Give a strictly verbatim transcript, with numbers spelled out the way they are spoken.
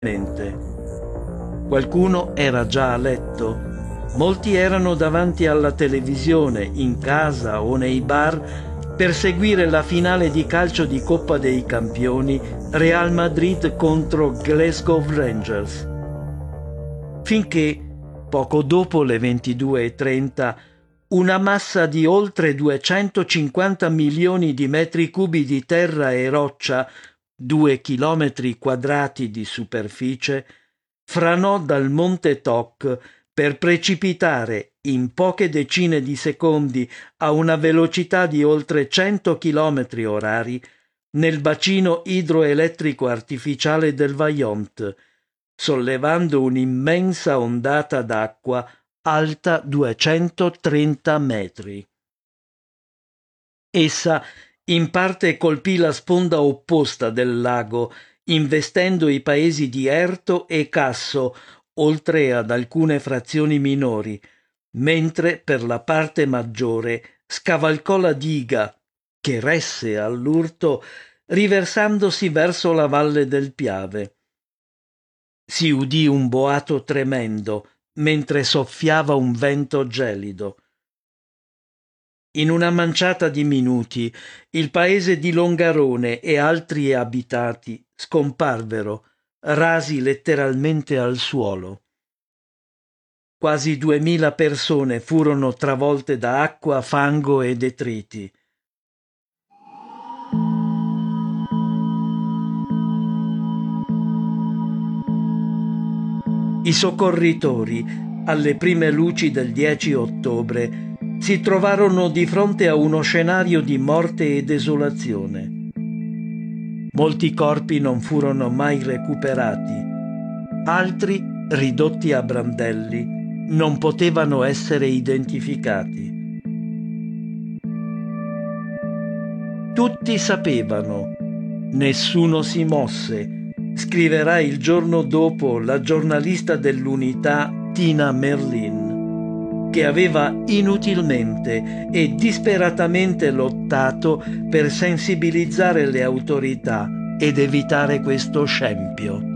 Qualcuno era già a letto, molti erano davanti alla televisione, in casa o nei bar per seguire la finale di calcio di Coppa dei Campioni Real Madrid contro Glasgow Rangers. Finché, poco dopo le ventidue e trenta, una massa di oltre duecentocinquanta milioni di metri cubi di terra e roccia, due chilometri quadrati di superficie, franò dal Monte Toc per precipitare in poche decine di secondi a una velocità di oltre cento chilometri orari nel bacino idroelettrico artificiale del Vajont, sollevando un'immensa ondata d'acqua alta duecentotrenta metri. Essa in parte colpì la sponda opposta del lago, investendo i paesi di Erto e Casso, oltre ad alcune frazioni minori, mentre per la parte maggiore scavalcò la diga, che resse all'urto, riversandosi verso la valle del Piave. Si udì un boato tremendo, mentre soffiava un vento gelido. In una manciata di minuti il paese di Longarone e altri abitati scomparvero, rasi letteralmente al suolo. Quasi duemila persone furono travolte da acqua, fango e detriti. I soccorritori, alle prime luci del dieci ottobre, si trovarono di fronte a uno scenario di morte e desolazione. Molti corpi non furono mai recuperati, altri, ridotti a brandelli, non potevano essere identificati. Tutti sapevano, nessuno si mosse, scriverà il giorno dopo la giornalista dell'Unità Tina Merlin, che aveva inutilmente e disperatamente lottato per sensibilizzare le autorità ed evitare questo scempio.